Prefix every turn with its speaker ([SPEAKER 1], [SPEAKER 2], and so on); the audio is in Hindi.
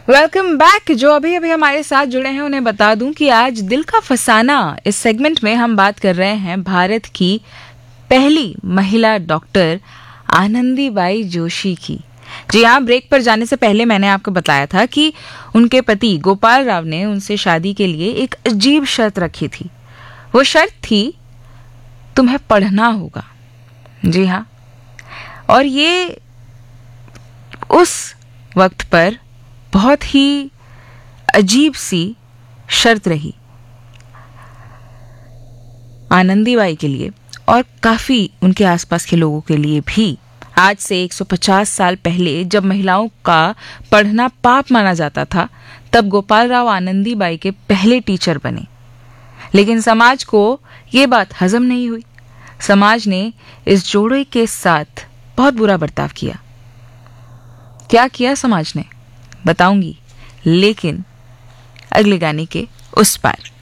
[SPEAKER 1] Welcome back. जो अभी अभी हमारे साथ जुड़े हैं उन्हें बता दूं कि आज दिल का फसाना इस सेगमेंट में हम बात कर रहे हैं भारत की पहली महिला डॉक्टर आनंदीबाई जोशी की। जी हाँ, ब्रेक पर जाने से पहले मैंने आपको बताया था कि उनके पति गोपाल राव ने उनसे शादी के लिए एक अजीब शर्त रखी थी। वो शर्त थी, तुम्हें पढ़ना होगा। जी हाँ, और ये उस वक्त पर बहुत ही अजीब सी शर्त रही आनंदीबाई के लिए और काफी उनके आसपास के लोगों के लिए भी। आज से 150 साल पहले जब महिलाओं का पढ़ना पाप माना जाता था, तब गोपाल राव आनंदीबाई के पहले टीचर बने। लेकिन समाज को ये बात हजम नहीं हुई। समाज ने इस जोड़े के साथ बहुत बुरा बर्ताव किया। क्या किया समाज ने बताऊंगी, लेकिन अगले गाने के उस पार।